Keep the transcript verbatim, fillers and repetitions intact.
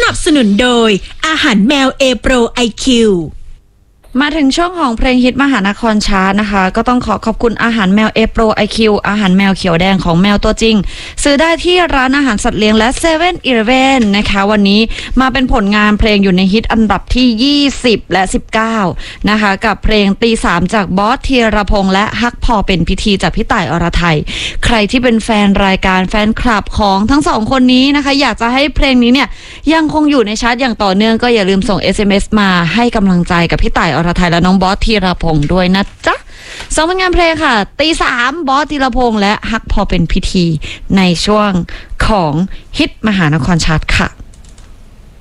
นับสนุนโดยอาหารแมวเอโปรไอคิวมาถึงช่วงของเพลงฮิตมหานครชาร์ตนะคะก็ต้องขอขอบคุณอาหารแมวเอโปรไอคิวอาหารแมวเขียวแดงของแมวตัวจริงซื้อได้ที่ร้านอาหารสัตว์เลี้ยงและเซเว่นอีเลฟเว่นนะคะวันนี้มาเป็นผลงานเพลงอยู่ในฮิตอันดับที่ยี่สิบและสิบเก้านะคะกับเพลงตีสามจากบอสธีรพงษ์และฮักพอเป็นพิธีจากพี่ต่ายอรไทยใครที่เป็นแฟนรายการแฟนคลับของทั้งสองคนนี้นะคะอยากจะให้เพลงนี้เนี่ยยังคงอยู่ในชาร์ตอย่างต่อเนื่องก็อย่าลืมส่ง เอส เอ็ม เอส มาให้กำลังใจกับพี่ต่ายอรไทยและน้องบอสธีรพงษ์ด้วยนะจ๊ะสองผลงานเพลงค่ะตีสามบอสธีรพงษ์และฮักพอเป็นพิธีในช่วงของฮิตมหานครชาร์ตค่ะ